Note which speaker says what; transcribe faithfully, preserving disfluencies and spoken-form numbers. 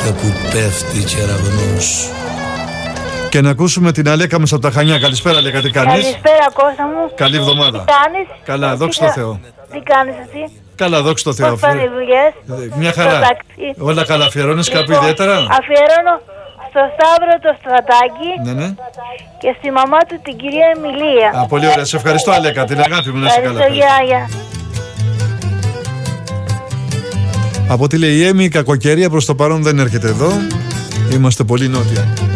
Speaker 1: νύχτα που πέφτει κεραυνός.
Speaker 2: Και να ακούσουμε την Αλέκα μας από τα Χανιά. Καλησπέρα, Αλέκα, τι κάνεις?
Speaker 3: Καλησπέρα, Κώστα μου.
Speaker 2: Καλή εβδομάδα.
Speaker 3: Τι κάνεις?
Speaker 2: Καλά, δόξα τω Θεώ.
Speaker 3: Τι κάνεις εσύ?
Speaker 2: Καλά, δόξα τω Θεώ.
Speaker 3: Πώς πάνε οι δουλειές?
Speaker 2: Μια χαρά. Όλα καλά, αφιερώνεις
Speaker 3: Λοιπόν,
Speaker 2: κάπου ιδιαίτερα?
Speaker 3: Αφιερώνω στο Σταύρο το Στρατάκι
Speaker 2: Ναι, ναι.
Speaker 3: και στη μαμά του την κυρία Εμιλία.
Speaker 2: Α, πολύ ωραία. Σε ευχαριστώ, Αλέκα. Την αγάπη μου, να είσαι καλά.
Speaker 3: Ευχαριστώ, Γιάγια.
Speaker 2: Από ό,τι λέει η Έμι, η κακοκαιρία προς το παρόν δεν έρχεται εδώ. Είμαστε πολύ νότια.